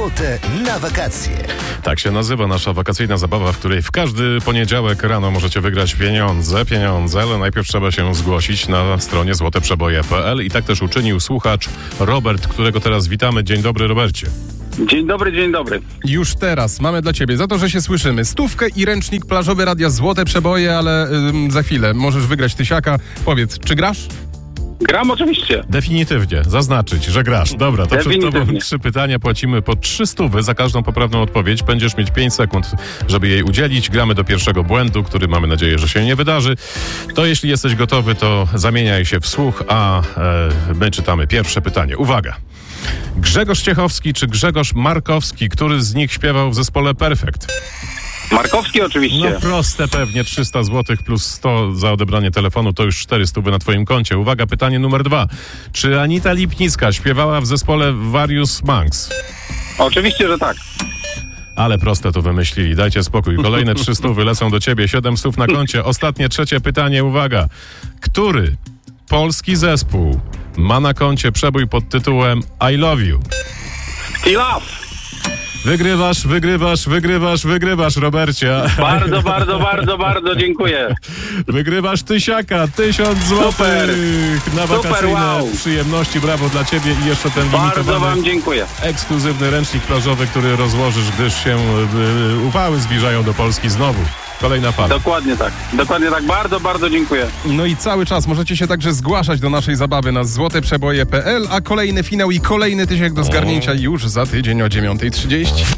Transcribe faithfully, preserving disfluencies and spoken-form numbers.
Złote na wakacje. Tak się nazywa nasza wakacyjna zabawa, w której w każdy poniedziałek rano możecie wygrać pieniądze, pieniądze, ale najpierw trzeba się zgłosić na stronie złote przeboje kropka p l i tak też uczynił słuchacz Robert, którego teraz witamy. Dzień dobry, Robercie. Dzień dobry, dzień dobry. Już teraz mamy dla ciebie, za to, że się słyszymy, stówkę i ręcznik plażowy Radia Złote Przeboje, ale ym, za chwilę możesz wygrać tysiaka. Powiedz, czy grasz? Gram oczywiście. Definitywnie, zaznaczyć, że grasz. Dobra, to przed tobą trzy pytania, płacimy po trzy stówy za każdą poprawną odpowiedź. Będziesz mieć pięć sekund, żeby jej udzielić. Gramy do pierwszego błędu, który mamy nadzieję, że się nie wydarzy. To jeśli jesteś gotowy, to zamieniaj się w słuch, a e, my czytamy pierwsze pytanie. Uwaga! Grzegorz Ciechowski czy Grzegorz Markowski, który z nich śpiewał w zespole Perfekt? Markowski oczywiście. No proste pewnie, trzysta złotych plus sto za odebranie telefonu, to już czterysta na twoim koncie. Uwaga, pytanie numer dwa. Czy Anita Lipnicka śpiewała w zespole Various Monks? Oczywiście, że tak. Ale proste to wymyślili, dajcie spokój. Kolejne trzy stówy lecą do ciebie, siedem stów na koncie. Ostatnie, trzecie pytanie, uwaga. Który polski zespół ma na koncie przebój pod tytułem I Love You? Still Love. Wygrywasz, wygrywasz, wygrywasz, wygrywasz, Robercie. Bardzo, bardzo, bardzo, bardzo dziękuję. Wygrywasz tysiaka, tysiąc złotych na wakacyjne Super, wow. przyjemności. Brawo dla ciebie i jeszcze ten Bardzo limitowany, wam dziękuję. ekskluzywny ręcznik plażowy, który rozłożysz, gdyż się y, upały zbliżają do Polski znowu. Kolejna fala. Dokładnie tak. Dokładnie tak. Bardzo, bardzo dziękuję. No i cały czas możecie się także zgłaszać do naszej zabawy na złote przeboje kropka p l, a kolejny finał i kolejny tysiak do zgarnięcia już za tydzień o dziewiąta trzydzieści.